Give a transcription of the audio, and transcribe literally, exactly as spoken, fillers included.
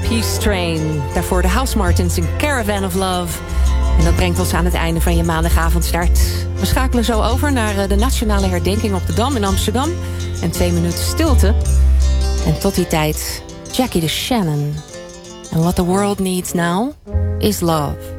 Peace Train. Daarvoor de House Martins in Caravan of Love. En dat brengt ons aan het einde van je maandagavondstart. We schakelen zo over naar de nationale herdenking op de Dam in Amsterdam. En twee minuten stilte. En tot die tijd, Jackie de Shannon. And what the world needs now is love.